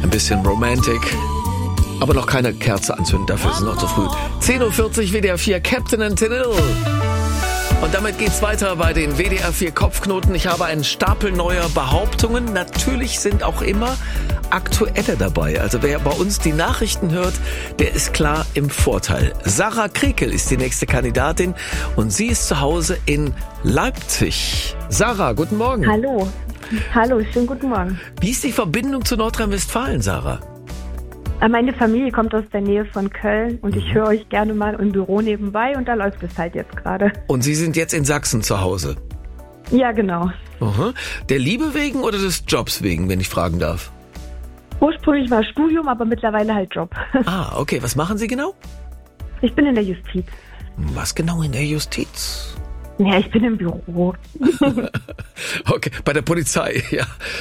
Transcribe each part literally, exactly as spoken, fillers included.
Ein bisschen Romantik. Aber noch keine Kerze anzünden, dafür ist es noch zu früh. zehn Uhr vierzig, W D R vier, Captain and Tennille. Und damit geht's weiter bei den W D R vier Kopfknoten. Ich habe einen Stapel neuer Behauptungen. Natürlich sind auch immer aktuelle dabei. Also wer bei uns die Nachrichten hört, der ist klar im Vorteil. Sarah Krekel ist die nächste Kandidatin und sie ist zu Hause in Leipzig. Sarah, guten Morgen. Hallo. Hallo, schönen guten Morgen. Wie ist die Verbindung zu Nordrhein-Westfalen, Sarah? Meine Familie kommt aus der Nähe von Köln und ich höre euch gerne mal im Büro nebenbei und da läuft es halt jetzt gerade. Und Sie sind jetzt in Sachsen zu Hause? Ja, genau. Aha. Der Liebe wegen oder des Jobs wegen, wenn ich fragen darf? Ursprünglich war Studium, aber mittlerweile halt Job. Ah, okay. Was machen Sie genau? Ich bin in der Justiz. Was genau in der Justiz? Ja, ich bin im Büro. Okay, bei der Polizei, ja.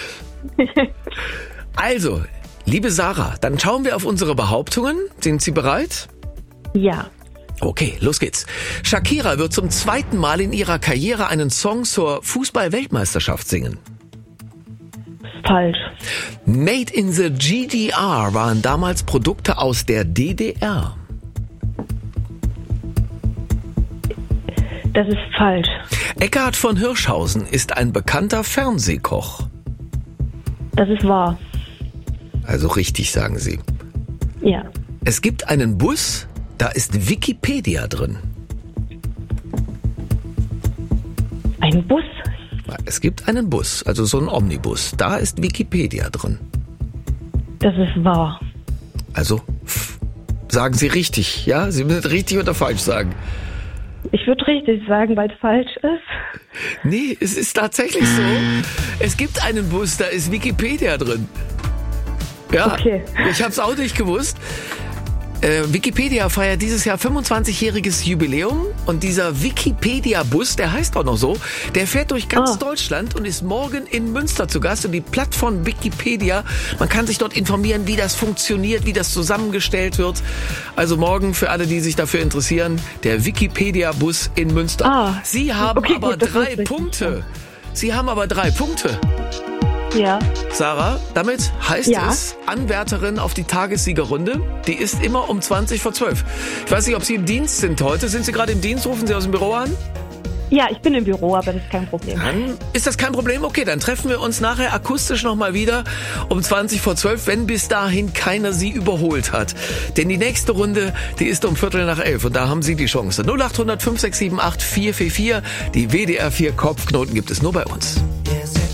Also, liebe Sarah, dann schauen wir auf unsere Behauptungen. Sind Sie bereit? Ja. Okay, los geht's. Shakira wird zum zweiten Mal in ihrer Karriere einen Song zur Fußball-Weltmeisterschaft singen. Falsch. Made in the G D R waren damals Produkte aus der D D R. Das ist falsch. Eckhard von Hirschhausen ist ein bekannter Fernsehkoch. Das ist wahr. Also richtig, sagen Sie. Ja. Es gibt einen Bus, da ist Wikipedia drin. Ein Bus? Es gibt einen Bus, also so ein Omnibus, da ist Wikipedia drin. Das ist wahr. Also, pff, sagen Sie richtig, ja? Sie müssen richtig oder falsch sagen. Ich würde richtig sagen, weil es falsch ist. Nee, es ist tatsächlich so. Es gibt einen Bus, da ist Wikipedia drin. Ja, okay. Ich habe es auch nicht gewusst. Äh, Wikipedia feiert dieses Jahr fünfundzwanzigjähriges Jubiläum und dieser Wikipedia-Bus, der heißt auch noch so, der fährt durch ganz oh. Deutschland und ist morgen in Münster zu Gast. Und die Plattform Wikipedia, man kann sich dort informieren, wie das funktioniert, wie das zusammengestellt wird. Also morgen für alle, die sich dafür interessieren, der Wikipedia-Bus in Münster. Ah. Sie haben okay, aber gut, drei Punkte. Sie haben aber drei Punkte. Ja. Sarah, damit heißt ja. es Anwärterin auf die Tagessiegerrunde. Die ist immer um zwanzig vor zwölf. Ich weiß nicht, ob Sie im Dienst sind heute. Sind Sie gerade im Dienst? Rufen Sie aus dem Büro an? Ja, ich bin im Büro, aber das ist kein Problem. Dann ist das kein Problem? Okay, dann treffen wir uns nachher akustisch nochmal wieder um zwanzig vor zwölf, wenn bis dahin keiner Sie überholt hat. Denn die nächste Runde, die ist um Viertel nach elf und da haben Sie die Chance. null acht hundert fünf sechs sieben acht vier vier vier. Die W D R vier Kopfknoten gibt es nur bei uns. Yes.